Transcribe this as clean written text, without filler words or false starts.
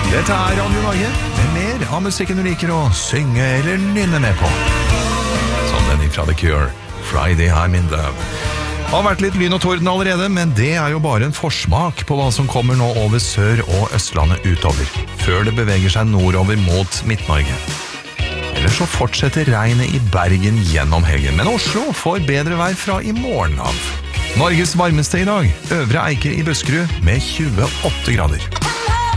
Dette Radio Norge, med mer av musikken du liker å synge eller nynne med på. Som den fra The Cure, Friday I'm in Love. Det har vært litt lyn og torden allerede, men det jo bare en forsmak på hva som kommer nå over Sør- og Østlandet utover, før det beveger seg nordover mot Midt-Norge. Eller så fortsetter regnet i Bergen gjennom helgen, men Oslo får bedre vær fra i morgen av. Norges varmeste i dag, Øvre Eiker i Buskerud med 28 grader.